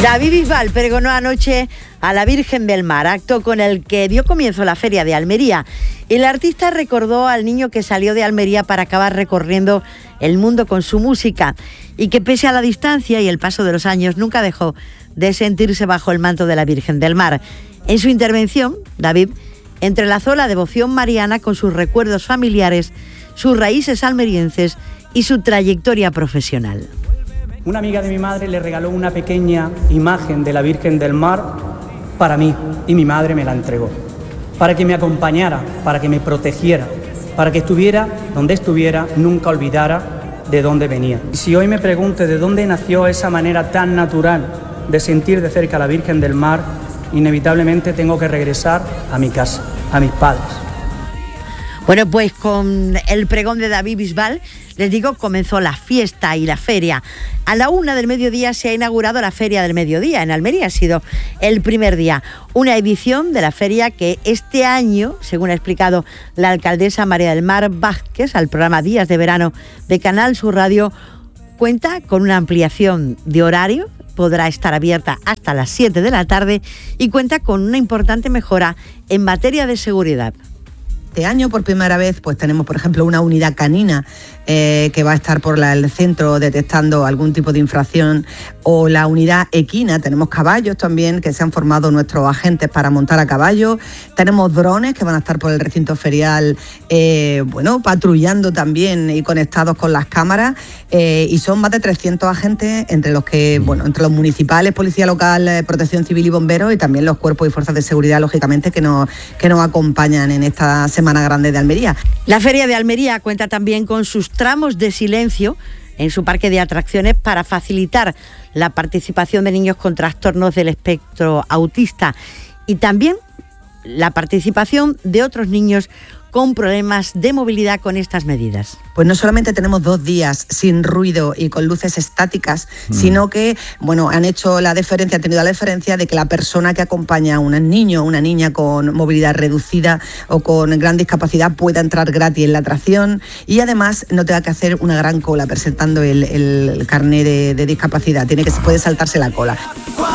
David Bisbal pregonó anoche a la Virgen del Mar, acto con el que dio comienzo la Feria de Almería. El artista recordó al niño que salió de Almería para acabar recorriendo el mundo con su música y que pese a la distancia y el paso de los años nunca dejó de sentirse bajo el manto de la Virgen del Mar. En su intervención, David entrelazó la devoción mariana con sus recuerdos familiares, sus raíces almerienses y su trayectoria profesional. Una amiga de mi madre le regaló una pequeña imagen de la Virgen del Mar para mí y mi madre me la entregó, para que me acompañara, para que me protegiera, para que estuviera donde estuviera, nunca olvidara de dónde venía. Y si hoy me pregunto de dónde nació esa manera tan natural de sentir de cerca a la Virgen del Mar, inevitablemente tengo que regresar a mi casa, a mis padres. Bueno, pues con el pregón de David Bisbal, les digo, comenzó la fiesta y la feria. A la 1:00 del mediodía se ha inaugurado la Feria del Mediodía. En Almería ha sido el primer día. Una edición de la feria que este año, según ha explicado la alcaldesa María del Mar Vázquez al programa Días de Verano de Canal Sur Radio, cuenta con una ampliación de horario. Podrá estar abierta hasta las 7 de la tarde y cuenta con una importante mejora en materia de seguridad. Este año, por primera vez, pues tenemos, por ejemplo, una unidad canina que va a estar por el centro detectando algún tipo de infracción, o la unidad equina. Tenemos caballos también que se han formado nuestros agentes para montar a caballo. Tenemos drones que van a estar por el recinto ferial, patrullando también y conectados con las cámaras. Y son más de 300 agentes, entre los los municipales, policía local, protección civil y bomberos, y también los cuerpos y fuerzas de seguridad, lógicamente, que nos acompañan en esta Semana Grande de Almería. La Feria de Almería cuenta también con sus tramos de silencio en su parque de atracciones para facilitar la participación de niños con trastornos del espectro autista y también la participación de otros niños con problemas de movilidad con estas medidas. Pues no solamente tenemos 2 días sin ruido y con luces estáticas, sino que, han hecho la diferencia, han tenido la diferencia de que la persona que acompaña a un niño o una niña con movilidad reducida o con gran discapacidad pueda entrar gratis en la atracción y además no tenga que hacer una gran cola presentando el carné de discapacidad. Puede saltarse la cola.